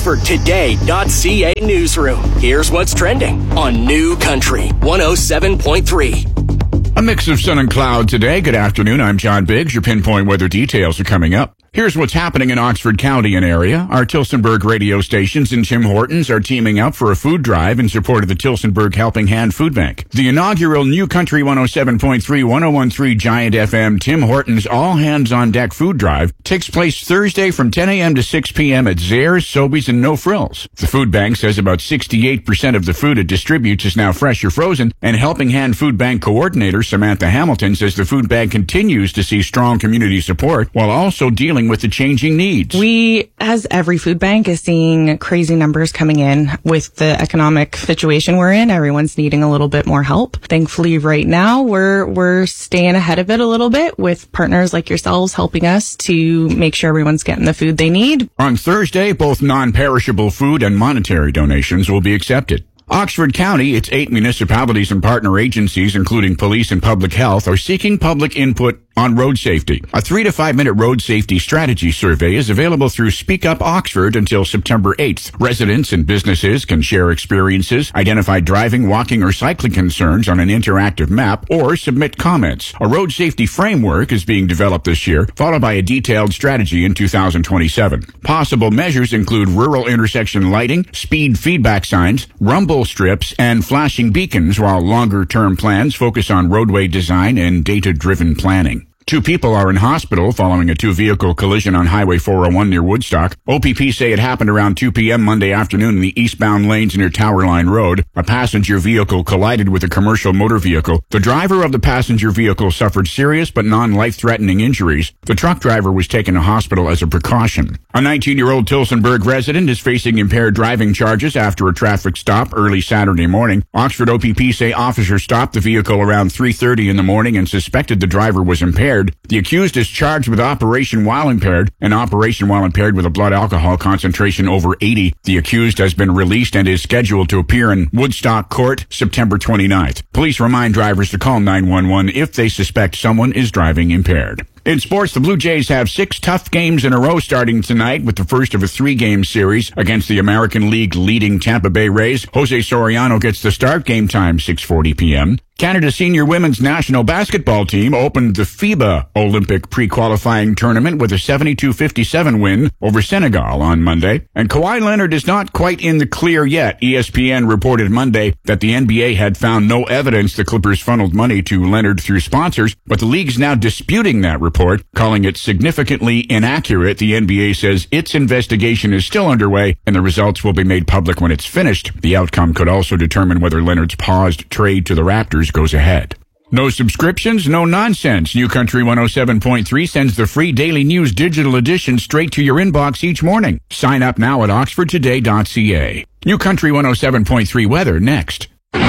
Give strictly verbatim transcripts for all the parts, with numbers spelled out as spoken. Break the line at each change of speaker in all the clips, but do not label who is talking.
Oxford Today dot C A newsroom. Here's what's trending on New Country one oh seven point three.
A mix of sun and cloud today. Good afternoon. I'm John Biggs. Your pinpoint weather details are coming up. Here's what's happening in Oxford County and area. Our Tillsonburg radio stations and Tim Hortons are teaming up for a food drive in support of the Tillsonburg Helping Hand Food Bank. The inaugural New Country one oh seven point three, one oh one point three Giant F M Tim Hortons All Hands on Deck food drive takes place Thursday from ten a.m. to six p.m. at Zares, Sobeys, and No Frills. The food bank says about sixty-eight percent of the food it distributes is now fresh or frozen, and Helping Hand Food Bank coordinator Samantha Hamilton says the food bank continues to see strong community support while also dealing with the changing needs.
We, as every food bank, is seeing crazy numbers coming in with the economic situation we're in. Everyone's needing a little bit more help. Thankfully, right now, we're we're staying ahead of it a little bit with partners like yourselves helping us to make sure everyone's getting the food they need.
On Thursday, both non-perishable food and monetary donations will be accepted. Oxford County, its eight municipalities and partner agencies, including police and public health, are seeking public input on road safety. A three to five minute road safety strategy survey is available through Speak Up Oxford until September eighth. Residents and businesses can share experiences, identify driving, walking, or cycling concerns on an interactive map, or submit comments. A road safety framework is being developed this year, followed by a detailed strategy in two thousand twenty-seven. Possible measures include rural intersection lighting, speed feedback signs, rumble strips, and flashing beacons, while longer-term plans focus on roadway design and data-driven planning. Two people are in hospital following a two-vehicle collision on Highway four oh one near Woodstock. O P P say it happened around two p.m. Monday afternoon in the eastbound lanes near Tower Line Road. A passenger vehicle collided with a commercial motor vehicle. The driver of the passenger vehicle suffered serious but non-life-threatening injuries. The truck driver was taken to hospital as a precaution. A nineteen-year-old Tillsonburg resident is facing impaired driving charges after a traffic stop early Saturday morning. Oxford O P P say officers stopped the vehicle around three thirty in the morning and suspected the driver was impaired. The accused is charged with operation while impaired and operation while impaired with a blood alcohol concentration over eighty. The accused has been released and is scheduled to appear in Woodstock Court September twenty-ninth. Police remind drivers to call nine one one if they suspect someone is driving impaired. In sports, the Blue Jays have six tough games in a row starting tonight with the first of a three-game series against the American League leading Tampa Bay Rays. Jose Soriano gets the start, game time six forty p.m. Canada senior women's national basketball team opened the FIBA Olympic pre-qualifying tournament with a seventy-two fifty-seven win over Senegal on Monday. And Kawhi Leonard is not quite in the clear yet. E S P N reported Monday that the N B A had found no evidence the Clippers funneled money to Leonard through sponsors, but the league's now disputing that report, calling it significantly inaccurate. The N B A says its investigation is still underway and the results will be made public when it's finished. The outcome could also determine whether Leonard's paused trade to the Raptors goes ahead. No subscriptions, no nonsense. New Country one oh seven point three sends the free Daily News digital edition straight to your inbox each morning. Sign up now at Oxford Today dot C A. New Country one oh seven point three weather next.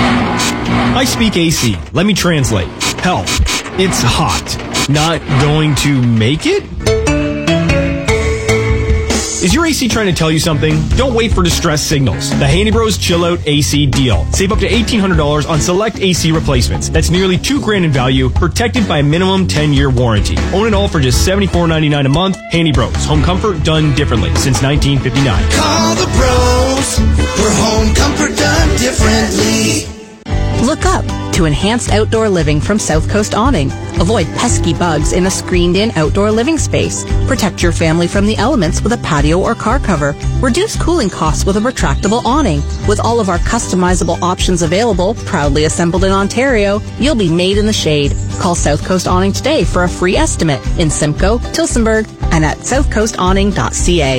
I speak A C. Let me translate. Help. It's hot. Not going to make it? Is your A C trying to tell you something? Don't wait for distress signals. The Haney Bros Chill Out A C deal. Save up to eighteen hundred dollars on select A C replacements. That's nearly two grand in value, protected by a minimum ten-year warranty. Own it all for just seventy-four ninety-nine a month. Haney Bros. Home comfort done differently since nineteen fifty-nine.
Call the pros for home comfort done differently.
Look up to enhanced outdoor living from South Coast Awning. Avoid pesky bugs in a screened-in outdoor living space. Protect your family from the elements with a patio or car cover. Reduce cooling costs with a retractable awning. With all of our customizable options available, proudly assembled in Ontario, you'll be made in the shade. Call South Coast Awning today for a free estimate in Simcoe, Tillsonburg, and at south coast awning dot c a.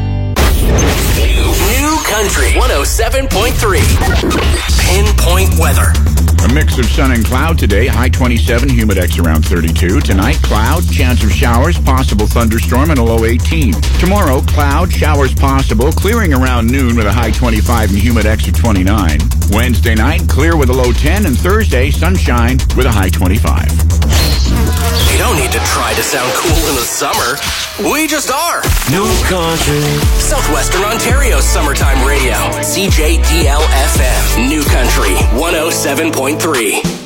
New Country one oh seven point three. Pinpoint weather.
A mix of sun and cloud today, high twenty-seven, humidex around thirty-two. Tonight, cloud, chance of showers, possible thunderstorm, and a low eighteen. Tomorrow, cloud, showers possible, clearing around noon with a high twenty-five and humidex of twenty-nine. Wednesday night, clear with a low ten, and Thursday, sunshine with a high twenty-five.
You don't need to try to sound cool in the summer. We just are.
New Country.
Southwestern Ontario's summertime radio. C J D L F M. New Country one oh seven point three.